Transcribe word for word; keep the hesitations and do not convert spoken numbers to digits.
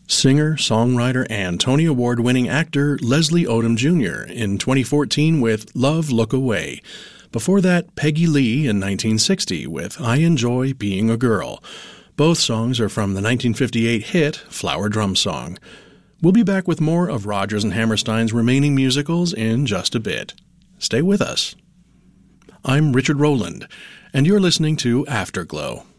Singer, songwriter, and Tony Award-winning actor Leslie Odom Junior in twenty fourteen with Love Look Away. Before that, Peggy Lee in nineteen sixty with I Enjoy Being a Girl. Both songs are from the nineteen fifty-eight hit Flower Drum Song. We'll be back with more of Rodgers and Hammerstein's remaining musicals in just a bit. Stay with us. I'm Richard Rowland, and you're listening to Afterglow.